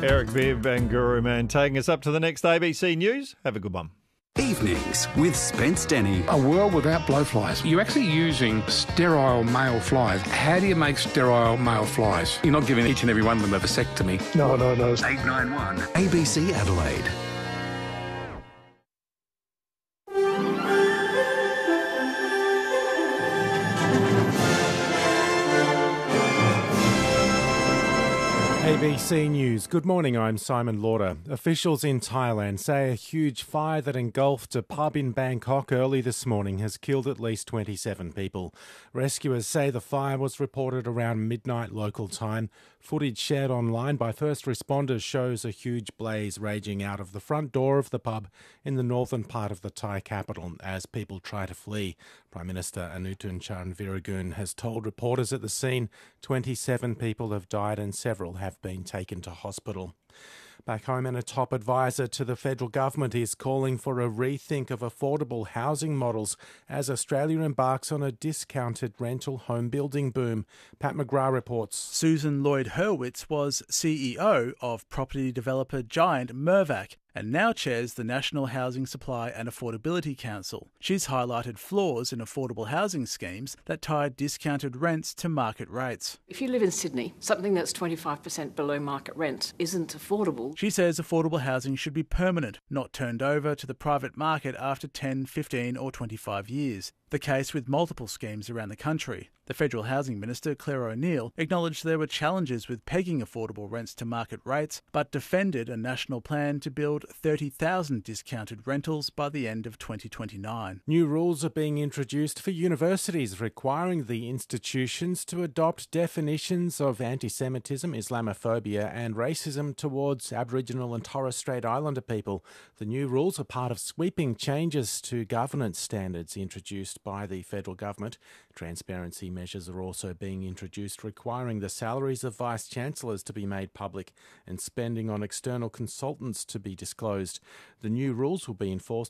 Eric Bibb and Guru Man taking us up to the next ABC News. Have a good one. Evenings with Spence Denny. A world without blowflies. You're actually using sterile male flies. How do you make sterile male flies? You're not giving each and every one of them a vasectomy. No. 891 ABC Adelaide. ABC News. Good morning, I'm Simon Lauder. Officials in Thailand say a huge fire that engulfed a pub in Bangkok early this morning has killed at least 27 people. Rescuers say the fire was reported around midnight local time. Footage shared online by first responders shows a huge blaze raging out of the front door of the pub in the northern part of the Thai capital as people try to flee. Prime Minister Anutun Charnvirakul has told reporters at the scene 27 people have died and several have been taken to hospital. Back home, and a top advisor to the federal government is calling for a rethink of affordable housing models as Australia embarks on a discounted rental home building boom. Pat McGrath reports. Susan Lloyd-Hurwitz was CEO of property developer giant Mirvac and now chairs the National Housing Supply and Affordability Council. She's highlighted flaws in affordable housing schemes that tie discounted rents to market rates. If you live in Sydney, something that's 25% below market rent isn't affordable. She says affordable housing should be permanent, not turned over to the private market after 10, 15 or 25 years. The case with multiple schemes around the country. The Federal Housing Minister, Claire O'Neill, acknowledged there were challenges with pegging affordable rents to market rates, but defended a national plan to build 30,000 discounted rentals by the end of 2029. New rules are being introduced for universities requiring the institutions to adopt definitions of anti-Semitism, Islamophobia and racism towards Aboriginal and Torres Strait Islander people. The new rules are part of sweeping changes to governance standards introduced by the federal government. Transparency measures are also being introduced requiring the salaries of vice-chancellors to be made public and spending on external consultants to be disclosed. The new rules will be enforced